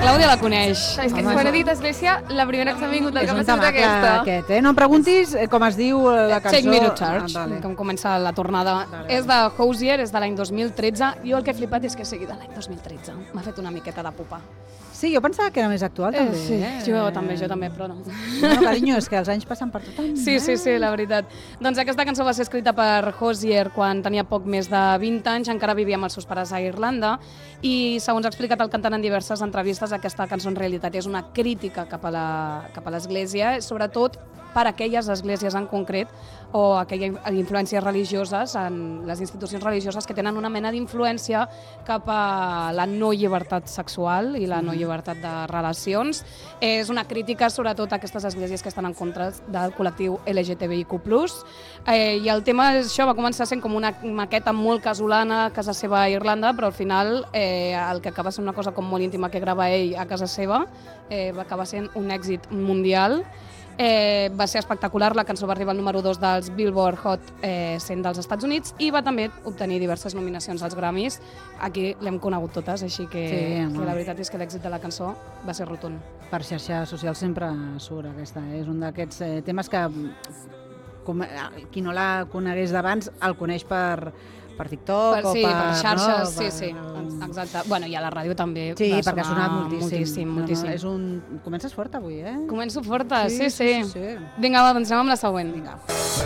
Clàudia la coneix. És que quan he dit església, la primera que s'ha vingut al cap ha sigut temacle aquesta. aquest, No em preguntis com es diu la cançó. Take Me to Church, Vale. com comença la tornada. És de Hozier, és de l'any 2013. Jo el que he flipat és que sigui de l'any 2013. M'ha fet una miqueta de pupa. Sí, jo pensava que era més actual, també. Sí, jo també, però no. No, carinyo, és que els anys passen per tothom. Sí, la veritat. Doncs aquesta cançó va ser escrita per Hozier quan tenia poc més de 20 anys, encara vivia amb els seus pares a Irlanda, i segons ha explicat el cantant en diverses entrevistes, aquesta cançó en realitat és una crítica cap a l'església, sobretot per aquelles esglésies en concret o aquelles influències religioses en les institucions religioses que tenen una mena d'influència cap a la no llibertat sexual i la no llibertat de relacions. És una crítica sobretot a aquestes esglésies que estan en contra del col·lectiu LGTBIQ+. I el tema això va començar sent com una maqueta molt casolana a casa seva a Irlanda, però al final el que acaba sent una cosa com molt íntima que grava ell a casa seva va acabar sent un èxit mundial. Va ser espectacular, la cançó va arribar al número 2 dels Billboard Hot 100 dels Estats Units i va també obtenir diverses nominacions als Grammys. Aquí l'hem conegut totes, així que la veritat és que l'èxit de la cançó va ser rotund. Per xarxes socials sempre surt aquesta. És un d'aquests temes que qui no la conegués d'abans el coneix per TikTok o per xarxes, sí, exacte. Bueno, i a la ràdio també va perquè ha sonat moltíssim. Comences fort avui, Començo forta, sí. Vinga, va, doncs anem amb la següent. Vinga.